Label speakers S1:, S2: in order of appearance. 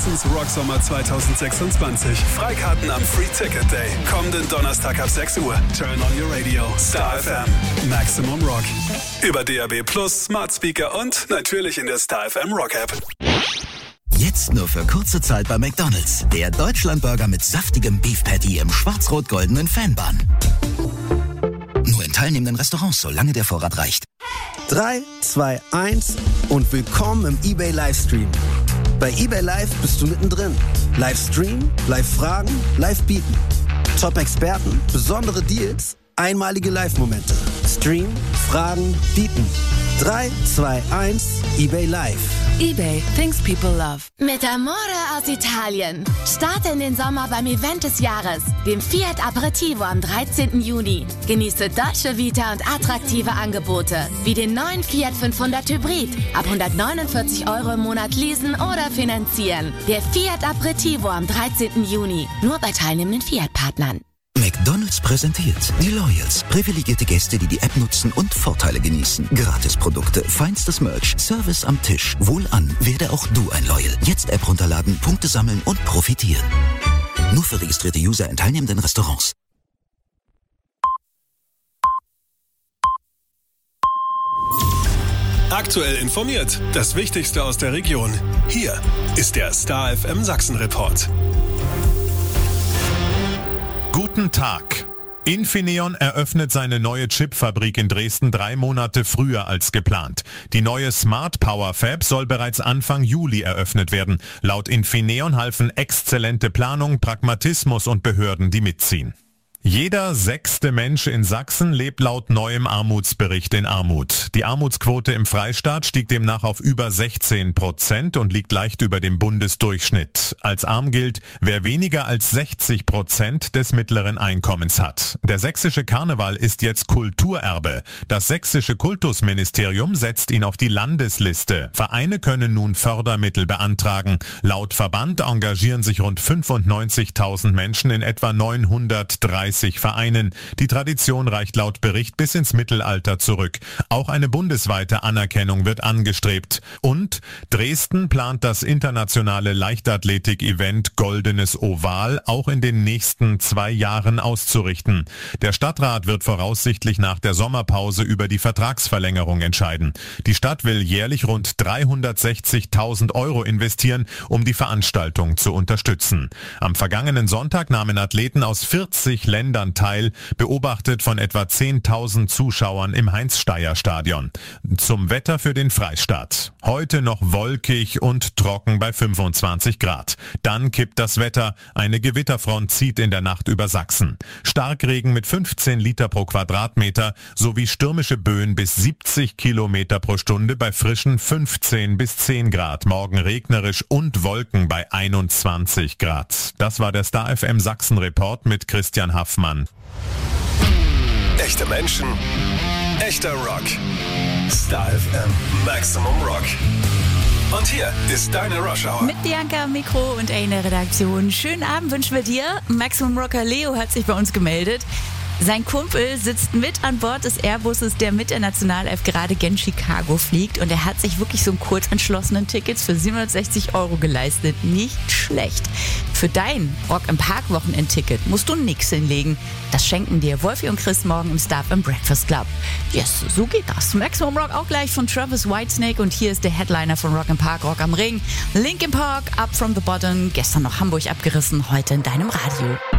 S1: Münchens Rocksommer 2026. Freikarten am Free Ticket Day. Kommenden Donnerstag ab 6 Uhr. Turn on your radio. Star FM. Maximum Rock. Über DAB+, Smart Speaker und natürlich in der Star FM Rock App.
S2: Jetzt nur für kurze Zeit bei McDonald's. Der Deutschlandburger mit saftigem Beef Patty im schwarz-rot-goldenen Fanbun. Nur in teilnehmenden Restaurants, solange der Vorrat reicht.
S3: 3, 2, 1 und willkommen im eBay Livestream. Bei eBay Live bist du mittendrin. Livestream, Live-Fragen, Live-Bieten. Top-Experten, besondere Deals, einmalige Live-Momente. Stream, Fragen, Bieten. 3, 2, 1, eBay Live.
S4: eBay, things people love.
S5: Mit Amore aus Italien. Starte in den Sommer beim Event des Jahres, dem Fiat Aperitivo am 13. Juni. Genieße Dolce Vita und attraktive Angebote, wie den neuen Fiat 500 Hybrid. Ab 149 € im Monat leasen oder finanzieren. Der Fiat Aperitivo am 13. Juni. Nur bei teilnehmenden Fiat-Partnern.
S2: McDonald's präsentiert die Loyals. Privilegierte Gäste, die die App nutzen und Vorteile genießen. Gratisprodukte, feinstes Merch, Service am Tisch. Wohlan, werde auch du ein Loyal. Jetzt App runterladen, Punkte sammeln und profitieren. Nur für registrierte User in teilnehmenden Restaurants.
S1: Aktuell informiert. Das Wichtigste aus der Region. Hier ist der Star FM Sachsen Report.
S6: Guten Tag. Infineon eröffnet seine neue Chipfabrik in Dresden 3 Monate früher als geplant. Die neue Smart Power Fab soll bereits Anfang Juli eröffnet werden. Laut Infineon halfen exzellente Planung, Pragmatismus und Behörden, die mitziehen. Jeder 6. Mensch in Sachsen lebt laut neuem Armutsbericht in Armut. Die Armutsquote im Freistaat stieg demnach auf über 16% und liegt leicht über dem Bundesdurchschnitt. Als arm gilt, wer weniger als 60% des mittleren Einkommens hat. Der sächsische Karneval ist jetzt Kulturerbe. Das sächsische Kultusministerium setzt ihn auf die Landesliste. Vereine können nun Fördermittel beantragen. Laut Verband engagieren sich rund 95.000 Menschen in etwa 930 Vereinen. Die Tradition reicht laut Bericht bis ins Mittelalter zurück. Auch eine bundesweite Anerkennung wird angestrebt. Und Dresden plant das internationale Leichtathletik-Event Goldenes Oval auch in den nächsten 2 Jahren auszurichten. Der Stadtrat wird voraussichtlich nach der Sommerpause über die Vertragsverlängerung entscheiden. Die Stadt will jährlich rund 360.000 € investieren, um die Veranstaltung zu unterstützen. Am vergangenen Sonntag nahmen Athleten aus 40 Ländern teil, beobachtet von etwa 10.000 Zuschauern im Heinz-Steyer-Stadion. Zum Wetter für den Freistaat. Heute noch wolkig und trocken bei 25 Grad. Dann kippt das Wetter. Eine Gewitterfront zieht in der Nacht über Sachsen. Starkregen mit 15 Liter pro Quadratmeter sowie stürmische Böen bis 70 Kilometer pro Stunde bei frischen 15 bis 10 Grad. Morgen regnerisch und Wolken bei 21 Grad. Das war der Star FM Sachsen Report mit Christian Haffmann.
S1: Echte Menschen, echter Rock. Star FM Maximum Rock. Und hier ist deine Rush Hour.
S4: Mit Bianca am Mikro und in der Redaktion. Schönen Abend wünschen wir dir. Maximum Rocker Leo hat sich bei uns gemeldet. Sein Kumpel sitzt mit an Bord des Airbusses, der mit der Nationalelf gerade gen Chicago fliegt. Und er hat sich wirklich so einen kurzentschlossenen Tickets für 760 € geleistet. Nicht schlecht. Für dein Rock im Park Wochenendticket musst du nix hinlegen. Das schenken dir Wolfi und Chris morgen im Star FM Breakfast Club. Yes, so geht das. Maximum Rock auch gleich von Travis Whitesnake. Und hier ist der Headliner von Rock im Park, Rock am Ring. Linkin Park, Up from the Bottom. Gestern noch Hamburg abgerissen, heute in deinem Radio.